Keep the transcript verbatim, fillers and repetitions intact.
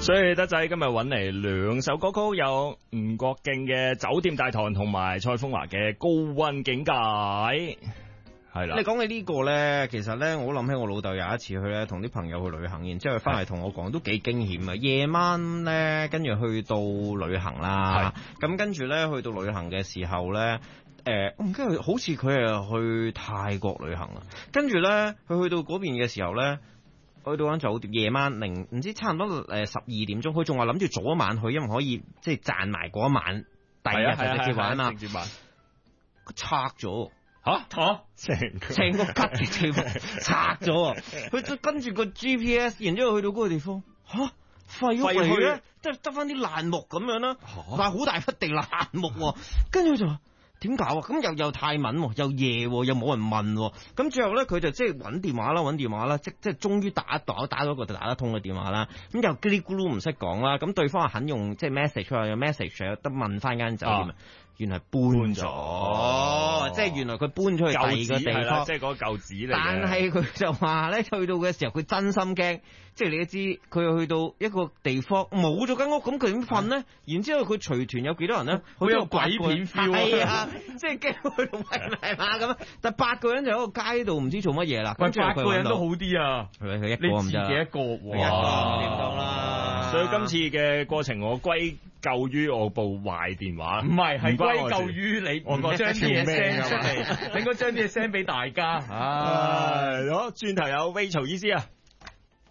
所以德仔今日揾嚟兩首歌曲，有吳國敬嘅《酒店大堂》同埋蔡楓華嘅《高溫境界》。係啦， 你講起呢個咧，其實咧我諗起我老豆有一次去咧，同啲朋友去旅行，然之後翻嚟同我講都幾驚險啊！夜晚咧，跟住去到旅行啦，咁跟住咧去到旅行嘅時候咧。誒，我唔記得，好似佢係去泰國旅行啦。跟住咧，佢去到嗰邊嘅時候咧，去到間酒店，夜晚零唔知差唔多誒十二點鐘，佢仲話諗住早一晚去，因為可以即係賺埋嗰一晚，第二日就直接玩啊嘛。直接玩，佢拆咗嚇嚇，成成個吉直接拆咗，佢跟住個 G P S， 然之後去到嗰個地方嚇。廢咗嚟咧，即係得翻啲爛木咁樣啦，但係好大忽地爛木喎，跟住佢就話。點搞啊？咁又又泰文，又夜，又冇人問，咁最後咧佢就即係搵電話啦，搵電話啦，即即係終於打一打打咗個就打得通嘅電話啦。咁又嘰哩咕嚕唔識講啦，咁對方係肯用即係 message 有 message 有得問翻間酒店。啊原來搬咗，哦，即係原來佢搬咗去第二個地方， 即係嗰個舊址嚟嘅。 但係佢就話咧，去到嘅時候佢真心驚，即係你都知，佢去到一個地方冇咗間屋，咁佢點瞓咧？然之後佢隨團有幾多人咧？ 好有鬼片 feel 係啊，即係驚去到係咪嘛咁？但八個人就喺個街度唔知做乜嘢啦。 喂，八個人都好啲啊！ 佢佢一個唔自己一個，哇！ 一個點到啦？ 所以今次嘅過程我歸咎於我部壞電話， 唔係係歸咎於你，我將啲嘢 send 出嚟， 你應該將啲嘢 send 俾大家。唉，好，轉頭有 Rachel 醫師啊！